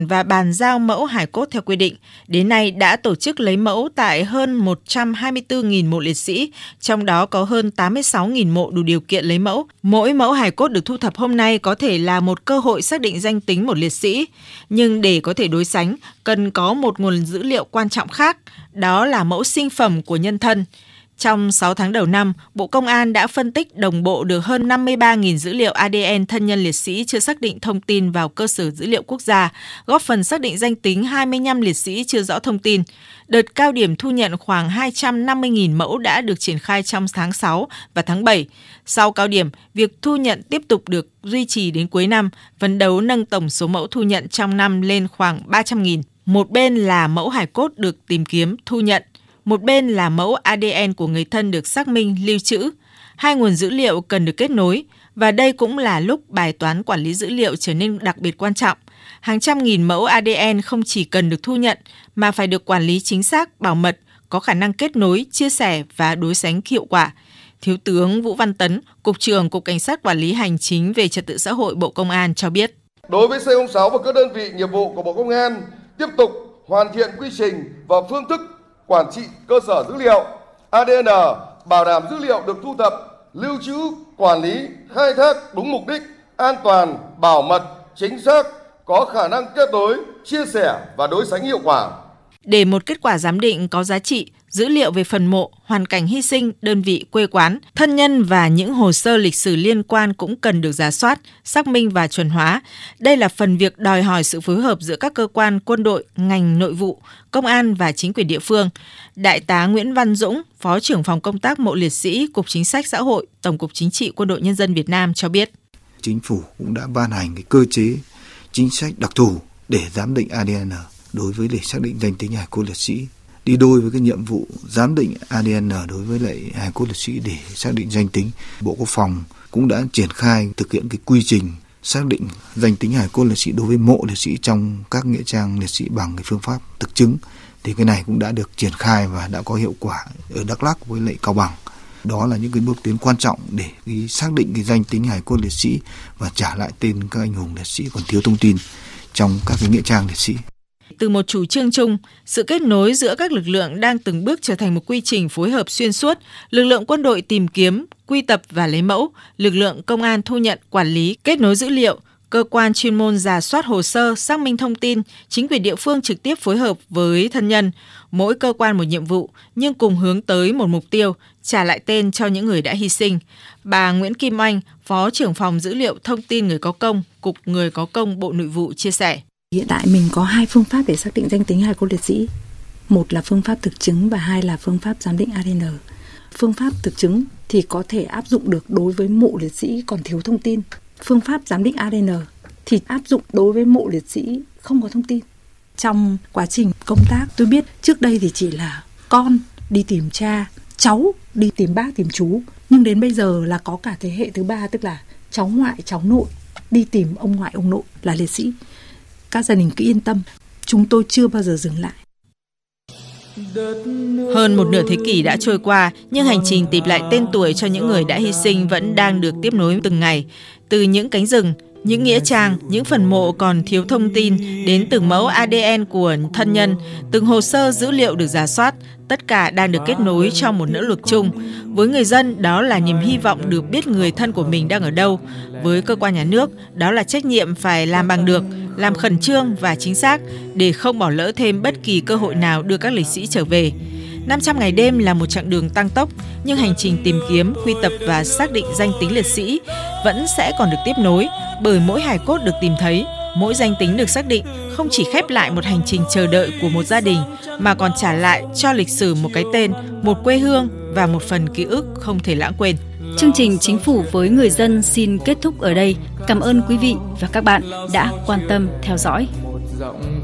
và bàn giao mẫu hài cốt theo quy định. Đến nay đã tổ chức lấy mẫu tại hơn 124.000 mộ liệt sĩ, trong đó có hơn 86.000 mộ đủ điều kiện lấy mẫu. Mỗi mẫu hài cốt được thu thập hôm nay có thể là một cơ hội xác định danh tính một liệt sĩ, nhưng để có thể đối sánh, cần có một nguồn dữ liệu quan trọng khác, đó là mẫu sinh phẩm của nhân thân. Trong 6 tháng đầu năm, Bộ Công an đã phân tích đồng bộ được hơn 53.000 dữ liệu ADN thân nhân liệt sĩ chưa xác định thông tin vào cơ sở dữ liệu quốc gia, góp phần xác định danh tính 25 liệt sĩ chưa rõ thông tin. Đợt cao điểm thu nhận khoảng 250.000 mẫu đã được triển khai trong tháng 6 và tháng 7. Sau cao điểm, việc thu nhận tiếp tục được duy trì đến cuối năm, phấn đấu nâng tổng số mẫu thu nhận trong năm lên khoảng 300.000. Một bên là mẫu hài cốt được tìm kiếm, thu nhận. Một bên là mẫu ADN của người thân được xác minh, lưu trữ. Hai nguồn dữ liệu cần được kết nối, và đây cũng là lúc bài toán quản lý dữ liệu trở nên đặc biệt quan trọng. Hàng trăm nghìn mẫu ADN không chỉ cần được thu nhận, mà phải được quản lý chính xác, bảo mật, có khả năng kết nối, chia sẻ và đối sánh hiệu quả. Thiếu tướng Vũ Văn Tấn, Cục trưởng Cục Cảnh sát Quản lý Hành chính về Trật tự xã hội Bộ Công an cho biết. Đối với C06 và các đơn vị nghiệp vụ của Bộ Công an, tiếp tục hoàn thiện quy trình và phương thức quản trị cơ sở dữ liệu ADN, bảo đảm dữ liệu được thu thập, lưu trữ, quản lý, khai thác đúng mục đích, an toàn, bảo mật, chính xác, có khả năng kết nối, chia sẻ và đối sánh hiệu quả. Để một kết quả giám định có giá trị, dữ liệu về phần mộ, hoàn cảnh hy sinh, đơn vị quê quán, thân nhân và những hồ sơ lịch sử liên quan cũng cần được rà soát, xác minh và chuẩn hóa. Đây là phần việc đòi hỏi sự phối hợp giữa các cơ quan quân đội, ngành nội vụ, công an và chính quyền địa phương. Đại tá Nguyễn Văn Dũng, Phó trưởng phòng công tác mộ liệt sĩ, Cục Chính sách Xã hội, Tổng cục Chính trị Quân đội Nhân dân Việt Nam cho biết. Chính phủ cũng đã ban hành cái cơ chế chính sách đặc thù để giám định ADN đối với để xác định danh tính hài cốt liệt sĩ. Đi đôi với cái nhiệm vụ giám định ADN đối với lại hài cốt liệt sĩ để xác định danh tính, Bộ Quốc phòng cũng đã triển khai thực hiện cái quy trình xác định danh tính hài cốt liệt sĩ đối với mộ liệt sĩ trong các nghĩa trang liệt sĩ bằng cái phương pháp thực chứng. Thì cái này cũng đã được triển khai và đã có hiệu quả ở Đắk Lắk với lại Cao Bằng. Đó là những cái bước tiến quan trọng để xác định cái danh tính hài cốt liệt sĩ và trả lại tên các anh hùng liệt sĩ còn thiếu thông tin trong các cái nghĩa trang liệt sĩ. Từ một chủ trương chung, sự kết nối giữa các lực lượng đang từng bước trở thành một quy trình phối hợp xuyên suốt. Lực lượng quân đội tìm kiếm, quy tập và lấy mẫu, lực lượng công an thu nhận, quản lý, kết nối dữ liệu, cơ quan chuyên môn rà soát hồ sơ, xác minh thông tin, chính quyền địa phương trực tiếp phối hợp với thân nhân. Mỗi cơ quan một nhiệm vụ, nhưng cùng hướng tới một mục tiêu, trả lại tên cho những người đã hy sinh. Bà Nguyễn Kim Oanh, Phó trưởng phòng dữ liệu thông tin người có công, Cục Người có công Bộ Nội vụ chia sẻ. Hiện tại mình có 2 phương pháp để xác định danh tính hài cốt liệt sĩ. Một là phương pháp thực chứng và 2 là phương pháp giám định ADN. Phương pháp thực chứng thì có thể áp dụng được đối với mộ liệt sĩ còn thiếu thông tin. Phương pháp giám định ADN thì áp dụng đối với mộ liệt sĩ không có thông tin. Trong quá trình công tác tôi biết trước đây thì chỉ là con đi tìm cha, cháu đi tìm bác tìm chú. Nhưng đến bây giờ là có cả thế hệ thứ 3, tức là cháu ngoại, cháu nội đi tìm ông ngoại, ông nội là liệt sĩ. Các gia đình cứ yên tâm, chúng tôi chưa bao giờ dừng lại. Hơn một nửa thế kỷ đã trôi qua, nhưng hành trình tìm lại tên tuổi cho những người đã hy sinh vẫn đang được tiếp nối từng ngày. Từ những cánh rừng, những nghĩa trang, những phần mộ còn thiếu thông tin, đến từng mẫu ADN của thân nhân, từng hồ sơ dữ liệu được rà soát, tất cả đang được kết nối trong một nỗ lực chung. Với người dân, đó là niềm hy vọng được biết người thân của mình đang ở đâu. Với cơ quan nhà nước, đó là trách nhiệm phải làm bằng được, làm khẩn trương và chính xác để không bỏ lỡ thêm bất kỳ cơ hội nào đưa các liệt sĩ trở về. 500 ngày đêm là một chặng đường tăng tốc, nhưng hành trình tìm kiếm, quy tập và xác định danh tính liệt sĩ vẫn sẽ còn được tiếp nối, bởi mỗi hài cốt được tìm thấy, mỗi danh tính được xác định không chỉ khép lại một hành trình chờ đợi của một gia đình, mà còn trả lại cho lịch sử một cái tên, một quê hương và một phần ký ức không thể lãng quên. Chương trình Chính phủ với người dân xin kết thúc ở đây. Cảm ơn quý vị và các bạn đã quan tâm theo dõi.